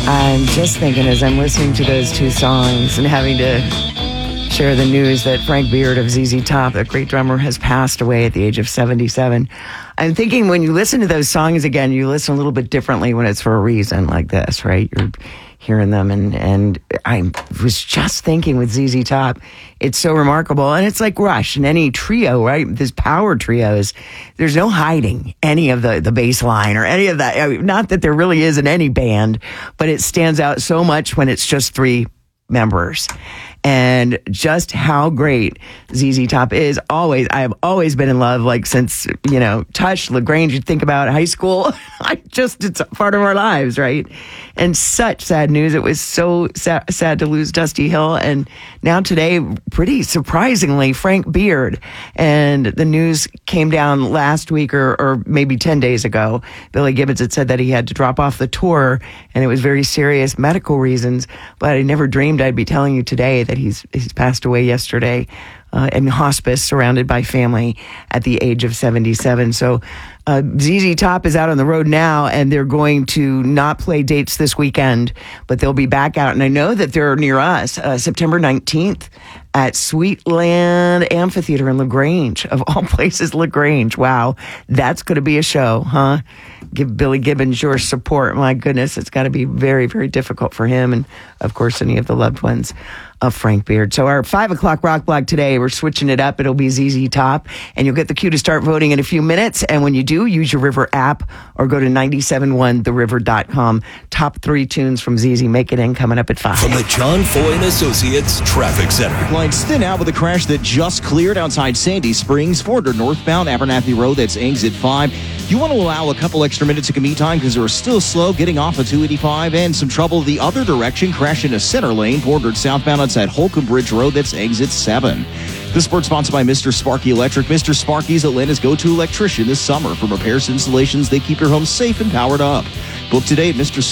I'm just thinking as I'm listening to those two songs and having to share the news that Frank Beard of ZZ Top, that great drummer, has passed away at the age of 77. I'm thinking when you listen to those songs again, you listen a little bit differently when it's for a reason like this, right? You're hearing them, and I was just thinking with ZZ Top, it's so remarkable. And it's like Rush and any trio, right? This power trio there's no hiding any of the bass line or any of that. I mean, not that there really is in any band, but it stands out so much when it's just three members. And just how great ZZ Top is. I have always been in love, like since, Tush, LaGrange, you think about high school. It's part of our lives, right? And such sad news. It was so sad to lose Dusty Hill. And now today, pretty surprisingly, Frank Beard. And the news came down last week or maybe 10 days ago. Billy Gibbons had said that he had to drop off the tour, and it was very serious medical reasons. But I never dreamed I'd be telling you today that he's passed away yesterday in hospice, surrounded by family at the age of 77. So ZZ Top is out on the road now, and they're going to not play dates this weekend, but they'll be back out. And I know that they're near us, September 19th at Sweetland Amphitheater in LaGrange, of all places, LaGrange. Wow, that's going to be a show, huh? Give Billy Gibbons your support. My goodness, it's got to be very, very difficult for him and, of course, any of the loved ones of Frank Beard. So our 5 o'clock rock block today, we're switching it up. It'll be ZZ Top, and you'll get the cue to start voting in a few minutes. And when you do, use your River app or go to 971theriver.com. Top 3 tunes from ZZ make it in coming up at 5. From the John Foy and Associates Traffic Center. Lines thin out with a crash that just cleared outside Sandy Springs, 400 northbound Abernathy Road. That's exit 5. You want to allow a couple extra minutes of commute time because they're still slow getting off of 285, and some trouble the other direction. Crash into center lane, 400 southbound outside Holcomb Bridge Road. That's exit 7. This sports sponsored by Mr. Sparky Electric. Mr. Sparky's Atlanta's go-to electrician this summer. For repairs and installations, they keep your home safe and powered up. Book today at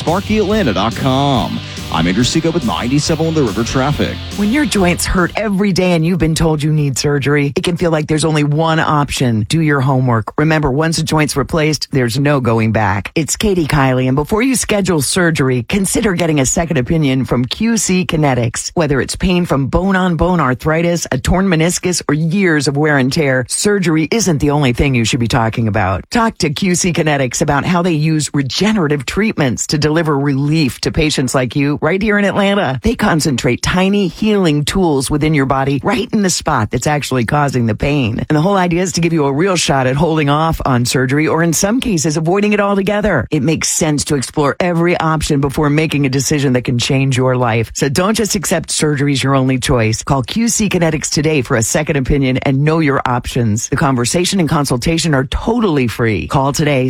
MrSparkyAtlanta.com. I'm Andrew Seco with 97 on the River Traffic. When your joints hurt every day and you've been told you need surgery, it can feel like there's only one option. Do your homework. Remember, once a joint's replaced, there's no going back. It's Katie Kiley, and before you schedule surgery, consider getting a second opinion from QC Kinetics. Whether it's pain from bone-on-bone arthritis, a torn meniscus, or years of wear and tear, surgery isn't the only thing you should be talking about. Talk to QC Kinetics about how they use regenerative treatments to deliver relief to patients like you right here in Atlanta. They concentrate tiny healing tools within your body right in the spot that's actually causing the pain. And the whole idea is to give you a real shot at holding off on surgery, or in some cases, avoiding it altogether. It makes sense to explore every option before making a decision that can change your life. So don't just accept surgery as your only choice. Call QC Kinetics today for a second opinion and know your options. The conversation and consultation are totally free. Call today,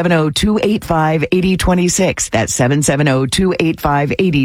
770-285-8026. That's 770-285-8026.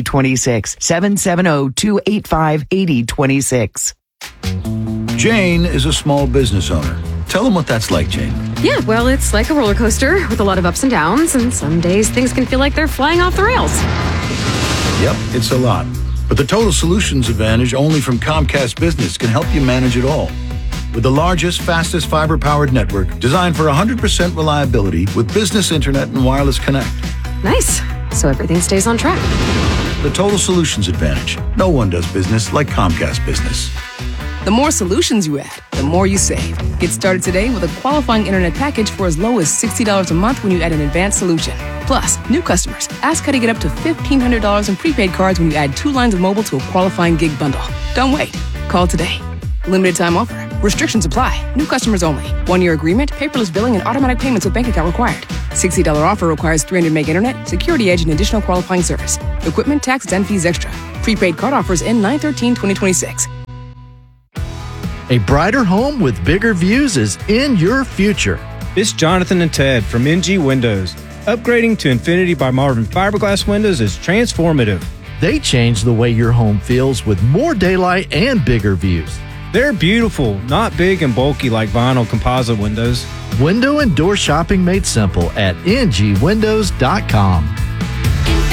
770-285-8026. Jane is a small business owner. Tell them what that's like, Jane. Yeah, well, it's like a roller coaster with a lot of ups and downs, and some days things can feel like they're flying off the rails. Yep, it's a lot. But the Total Solutions Advantage only from Comcast Business can help you manage it all. With the largest, fastest fiber-powered network designed for 100% reliability with business internet and wireless connect. Nice. So everything stays on track. The Total Solutions Advantage. No one does business like Comcast Business. The more solutions you add, the more you save. Get started today with a qualifying internet package for as low as $60 a month when you add an advanced solution. Plus, new customers, ask how to get up to $1,500 in prepaid cards when you add 2 lines of mobile to a qualifying gig bundle. Don't wait. Call today. Limited time offer. Restrictions apply. New customers only. 1-year agreement, paperless billing, and automatic payments with bank account required. $60 offer requires 300 meg internet, security edge, and additional qualifying service. Equipment, taxes, and fees extra. Prepaid card offers end 9/13/2026. A brighter home with bigger views is in your future. It's Jonathan and Ted from NG Windows. Upgrading to Infinity by Marvin fiberglass windows is transformative. They change the way your home feels with more daylight and bigger views. They're beautiful, not big and bulky like vinyl composite windows. Window and door shopping made simple at ngwindows.com.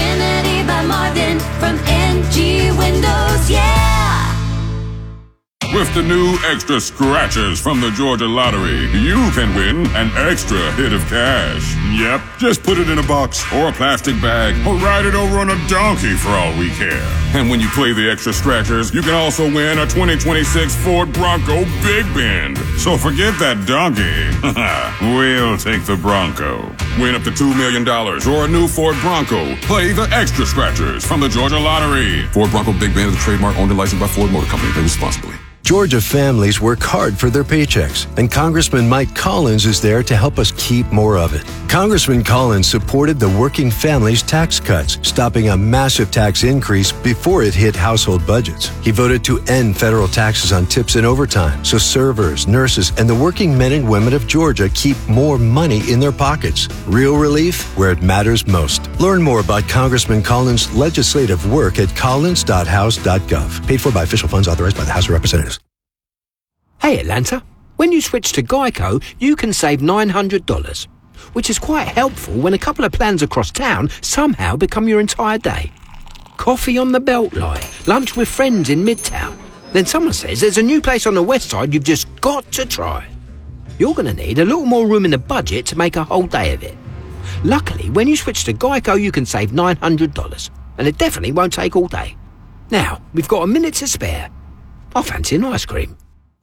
Infinity by Marvin from NG Windows, yeah! With the new Extra Scratchers from the Georgia Lottery, you can win an extra hit of cash. Yep, just put it in a box or a plastic bag or ride it over on a donkey for all we care. And when you play the Extra Scratchers, you can also win a 2026 Ford Bronco Big Bend. So forget that donkey. We'll take the Bronco. Win up to $2 million or a new Ford Bronco. Play the Extra Scratchers from the Georgia Lottery. Ford Bronco Big Bend is a trademark owned and licensed by Ford Motor Company. Play responsibly. Georgia families work hard for their paychecks, and Congressman Mike Collins is there to help us keep more of it. Congressman Collins supported the working families tax cuts, stopping a massive tax increase before it hit household budgets. He voted to end federal taxes on tips and overtime, so servers, nurses, and the working men and women of Georgia keep more money in their pockets. Real relief where it matters most. Learn more about Congressman Collins' legislative work at collins.house.gov. Paid for by official funds authorized by the House of Representatives. Hey Atlanta, when you switch to Geico, you can save $900, which is quite helpful when a couple of plans across town somehow become your entire day. Coffee on the Beltline, lunch with friends in Midtown. Then someone says there's a new place on the west side you've just got to try. You're going to need a little more room in the budget to make a whole day of it. Luckily, when you switch to Geico, you can save $900, and it definitely won't take all day. Now, we've got a minute to spare. I fancy an ice cream.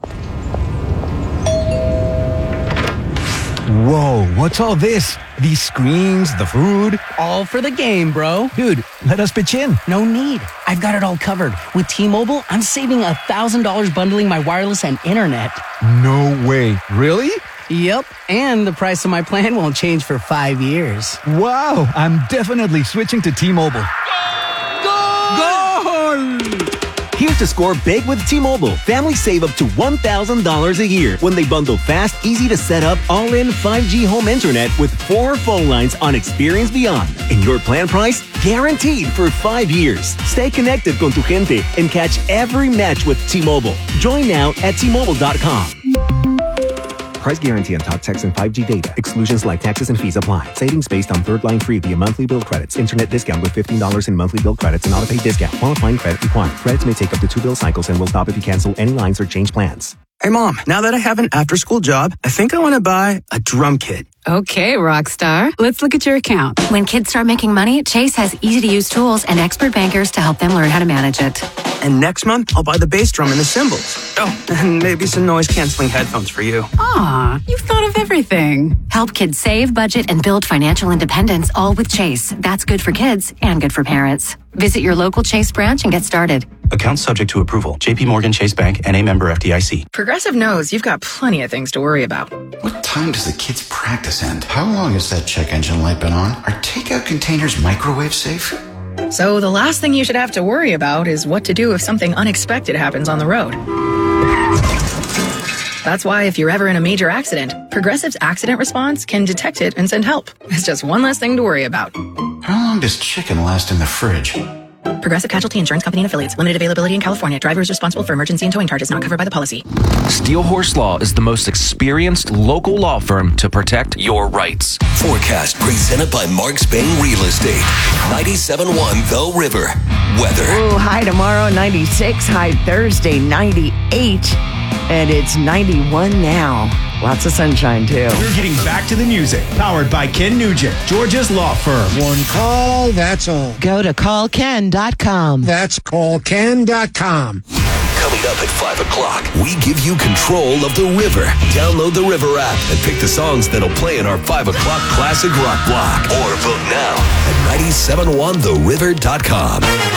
Whoa, what's all this? These screens, the food? All for the game, bro. Dude, let us pitch in. No need. I've got it all covered. With T-Mobile, I'm saving $1,000 bundling my wireless and internet. No way. Really? Yep, and the price of my plan won't change for 5 years. Wow, I'm definitely switching to T-Mobile. Goal! Here's to score big with T-Mobile. Families save up to $1,000 a year when they bundle fast, easy to set up, all-in 5G home internet with 4 phone lines on Experience Beyond. And your plan price guaranteed for 5 years. Stay connected con tu gente and catch every match with T-Mobile. Join now at T-Mobile.com. Price guarantee on top text and 5G data. Exclusions like taxes and fees apply. Savings based on third line free via monthly bill credits. Internet discount with $15 in monthly bill credits and auto-pay discount. Qualifying credit required. Credits may take up to 2 bill cycles and will stop if you cancel any lines or change plans. Hey Mom, now that I have an after-school job, I think I want to buy a drum kit. Okay, Rockstar. Let's look at your account. When kids start making money, Chase has easy-to-use tools and expert bankers to help them learn how to manage it. And next month, I'll buy the bass drum and the cymbals. Oh, and maybe some noise-canceling headphones for you. Aw, you've thought of everything. Help kids save, budget, and build financial independence, all with Chase. That's good for kids and good for parents. Visit your local Chase branch and get started. Account subject to approval. JP Morgan Chase Bank, N.A. member FDIC. Progressive knows you've got plenty of things to worry about. What time does the kids' practice end? How long has that check engine light been on? Are takeout containers microwave safe? So the last thing you should have to worry about is what to do if something unexpected happens on the road. That's why if you're ever in a major accident, Progressive's accident response can detect it and send help. It's just one less thing to worry about. How long does chicken last in the fridge? Progressive Casualty Insurance Company and Affiliates. Limited availability in California. Driver is responsible for emergency and towing charges not covered by the policy. Steel Horse Law is the most experienced local law firm to protect your rights. Forecast presented by Mark Spain Real Estate. 97.1 The River. Weather. Ooh, high tomorrow, 96. High Thursday, 98. And it's 91 now. Lots of sunshine, too. We're getting back to the music. Powered by Ken Nugent, Georgia's law firm. One call, that's all. Go to callken.com. That's callken.com. Coming up at 5 o'clock, we give you control of the river. Download the River app and pick the songs that'll play in our 5 o'clock classic rock block. Or vote now at 971theriver.com.